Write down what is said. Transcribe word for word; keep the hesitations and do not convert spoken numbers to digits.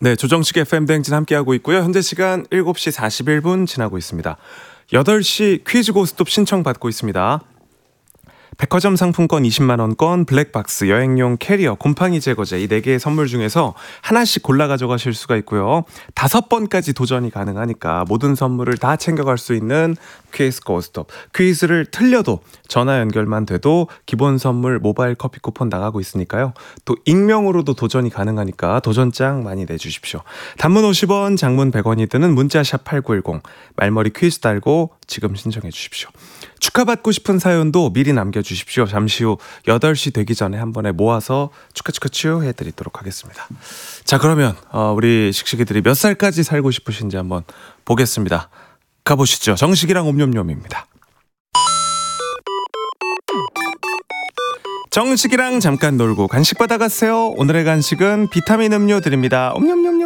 네, 조정식 에프엠 대행진 함께하고 있고요. 현재 시간 일곱 시 사십일 분 지나고 있습니다. 여덟 시 퀴즈 고스톱 신청받고 있습니다. 백화점 상품권 이십만 원권, 블랙박스, 여행용 캐리어, 곰팡이 제거제 이 네 개의 선물 중에서 하나씩 골라 가져가실 수가 있고요. 다섯 번까지 도전이 가능하니까 모든 선물을 다 챙겨갈 수 있는 퀴즈 고스톱. 퀴즈를 틀려도 전화 연결만 돼도 기본 선물 모바일 커피 쿠폰 나가고 있으니까요. 또 익명으로도 도전이 가능하니까 도전장 많이 내주십시오. 단문 오십 원, 장문 백 원이 드는 문자샵 팔구일공, 말머리 퀴즈 달고 지금 신청해 주십시오. 축하받고 싶은 사연도 미리 남겨주십시오. 잠시 후 여덟 시 되기 전에 한 번에 모아서 축하 축하 츄 해드리도록 하겠습니다. 자, 그러면 어, 우리 식식이들이 몇 살까지 살고 싶으신지 한번 보겠습니다. 가보시죠. 정식이랑 옴뇸뇸입니다. 정식이랑 잠깐 놀고 간식 받아가세요. 오늘의 간식은 비타민 음료 드립니다. 옴뇸뇸뇸.